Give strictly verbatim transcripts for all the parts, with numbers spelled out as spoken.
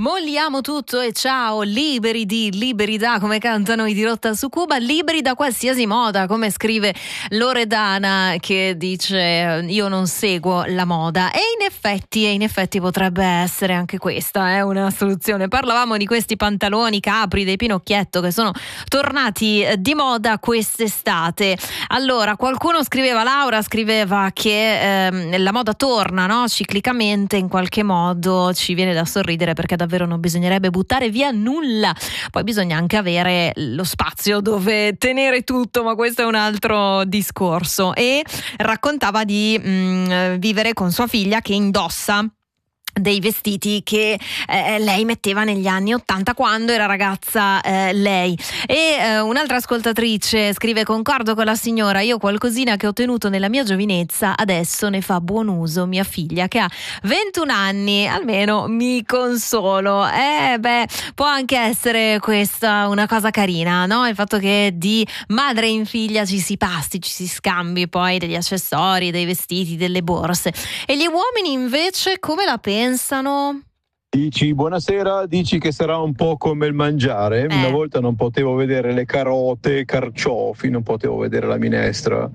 Molliamo tutto e ciao, liberi di, liberi da, come cantano i Dirotta su Cuba, liberi da qualsiasi moda, come scrive Loredana che dice io non seguo la moda, e in effetti, e in effetti potrebbe essere anche questa è eh, una soluzione. Parlavamo di questi pantaloni capri dei Pinocchietto che sono tornati di moda quest'estate. Allora, qualcuno scriveva, Laura scriveva che ehm, la moda torna, no? Ciclicamente, in qualche modo ci viene da sorridere perché davvero non bisognerebbe buttare via nulla, poi bisogna anche avere lo spazio dove tenere tutto, ma questo è un altro discorso. E raccontava di mh, vivere con sua figlia che indossa dei vestiti che eh, lei metteva negli anni ottanta quando era ragazza eh, lei. E eh, un'altra ascoltatrice scrive: concordo con la signora, io qualcosina che ho tenuto nella mia giovinezza adesso ne fa buon uso mia figlia che ha ventuno anni, almeno mi consolo. Eh beh, può anche essere questa una cosa carina, no? Il fatto che di madre in figlia ci si passi, ci si scambi poi degli accessori, dei vestiti, delle borse. E gli uomini invece come la pensano? Pensano? Dici buonasera, dici che sarà un po' come il mangiare. Eh. Una volta non potevo vedere le carote, i carciofi, non potevo vedere la minestra.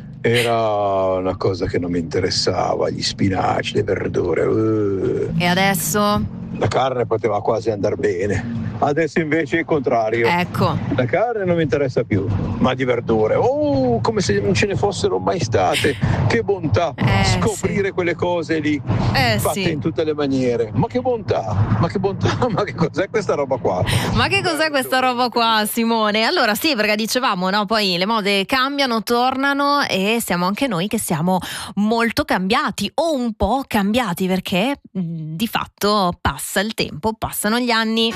Era una cosa che non mi interessava, gli spinaci, le verdure. Uh. E adesso? La carne poteva quasi andare bene. Adesso invece è il contrario. Ecco. La carne non mi interessa più, ma di verdure. Oh, come se non ce ne fossero mai state. Che bontà eh, scoprire sì. quelle cose lì, eh, fatte sì. in tutte le maniere. Ma che bontà, ma che bontà, ma che cos'è questa roba qua? Ma che cos'è questa roba qua, Simone? Allora sì, perché dicevamo, no? Poi le mode cambiano, tornano e siamo anche noi che siamo molto cambiati o un po' cambiati, perché di fatto passa il tempo, passano gli anni.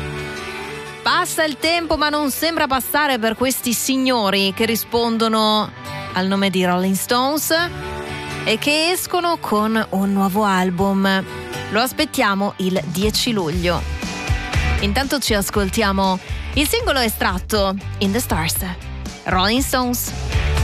Passa il tempo, ma non sembra passare per questi signori che rispondono al nome di Rolling Stones e che escono con un nuovo album. Lo aspettiamo il dieci luglio. Intanto ci ascoltiamo il singolo estratto, In the Stars, Rolling Stones.